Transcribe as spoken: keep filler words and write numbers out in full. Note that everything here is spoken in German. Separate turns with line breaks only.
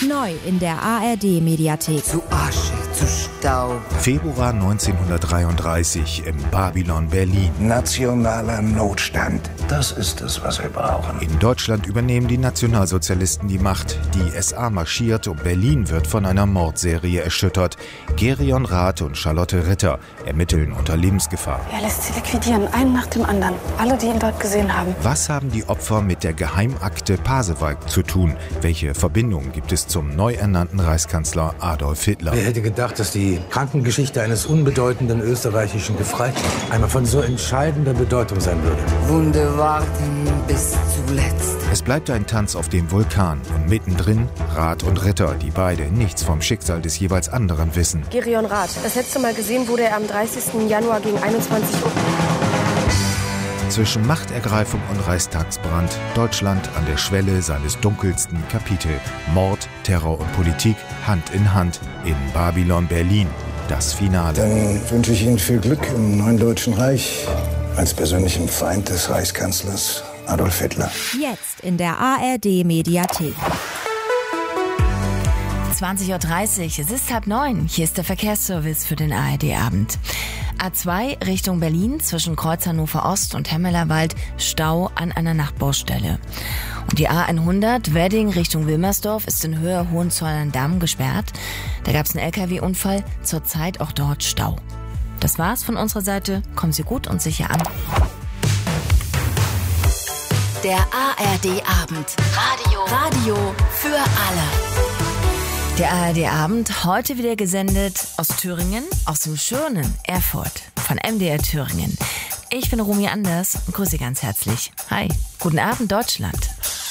Neu in der A R D-Mediathek.
Zu Asche, zu Staub.
Februar neunzehnhundertdreiunddreißig in Babylon, Berlin.
Nationaler Notstand. Das ist es, was wir brauchen.
In Deutschland übernehmen die Nationalsozialisten die Macht. Die S A marschiert und Berlin wird von einer Mordserie erschüttert. Gerion Rath und Charlotte Ritter ermitteln unter Lebensgefahr.
Er lässt sie liquidieren, einen nach dem anderen. Alle, die ihn dort gesehen haben.
Was haben die Opfer mit der Geheimakte Pasewalk zu tun? Welche Verbindungen gibt es zum neu ernannten Reichskanzler Adolf Hitler?
Wer hätte gedacht, dass die Krankengeschichte eines unbedeutenden österreichischen Gefreiten einmal von so entscheidender Bedeutung sein würde?
Wunde warten bis zuletzt.
Es bleibt ein Tanz auf dem Vulkan und mittendrin Rath und Ritter, die beide nichts vom Schicksal des jeweils anderen wissen.
Gerion Rath. Das letzte Mal gesehen wurde er am dreißigsten Januar gegen einundzwanzig Uhr.
Zwischen Machtergreifung und Reichstagsbrand, Deutschland an der Schwelle seines dunkelsten Kapitel. Mord, Terror und Politik Hand in Hand in Babylon, Berlin. Das Finale.
Dann wünsche ich Ihnen viel Glück im neuen Deutschen Reich als persönlichem Feind des Reichskanzlers Adolf Hitler.
Jetzt in der A R D-Mediathek.
zwanzig Uhr dreißig, es ist halb neun. Hier ist der Verkehrsservice für den A R D-Abend. A zwei Richtung Berlin zwischen Kreuz Hannover Ost und Hemmelerwald, Stau an einer Nachtbaustelle. Und die A hundert Wedding Richtung Wilmersdorf ist in Höhe Hohenzollern-Damm gesperrt. Da gab es einen L K W-Unfall, zurzeit auch dort Stau. Das war's von unserer Seite. Kommen Sie gut und sicher an.
Der A R D-Abend. Radio. Radio für alle.
Der A R D-Abend, heute wieder gesendet aus Thüringen, aus dem schönen Erfurt von M D R Thüringen. Ich bin Romy Anders und grüße Sie ganz herzlich. Hi, guten Abend Deutschland.